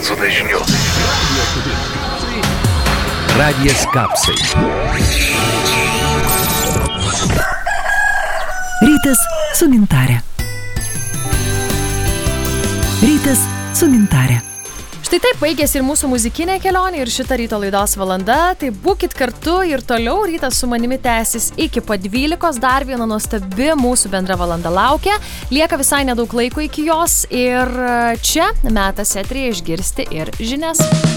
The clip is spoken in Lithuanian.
Vincų žinių. Radijas Kapsai. Rytas su gintare. Rytas su gintare. Štai taip baigėsi ir mūsų muzikinė kelionė ir šita ryto laidos valanda. Tai būkit kartu ir toliau, rytas su manimi tęsis iki po 12. Dar viena nuostabi mūsų bendra valanda laukia. Lieka visai nedaug laiko iki jos ir čia metas eteryje išgirsti ir žinias.